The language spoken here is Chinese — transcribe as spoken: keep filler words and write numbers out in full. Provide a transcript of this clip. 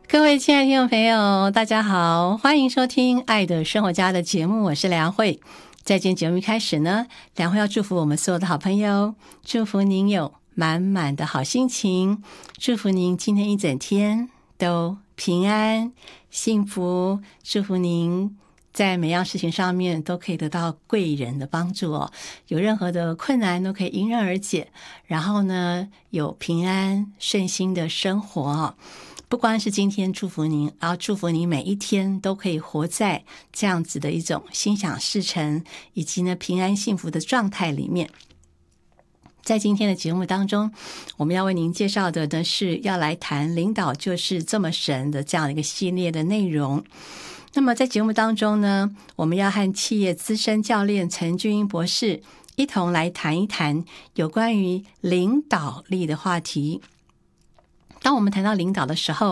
各位亲爱的听众朋友，大家好，欢迎收听《爱的生活家》的节目，我是梁慧。在今天节目一开始呢，梁慧要祝福我们所有的好朋友，祝福您有满满的好心情，祝福您今天一整天都平安幸福，祝福您在每样事情上面都可以得到贵人的帮助哦，有任何的困难都可以迎刃而解，然后呢，有平安顺心的生活哦。不光是今天祝福您，然后祝福您每一天都可以活在这样子的一种心想事成以及呢平安幸福的状态里面。在今天的节目当中，我们要为您介绍的呢是要来谈领导就是这么神的这样一个系列的内容。那么在节目当中呢，我们要和企业资深教练陈俊英博士一同来谈一谈有关于领导力的话题。当我们谈到领导的时候，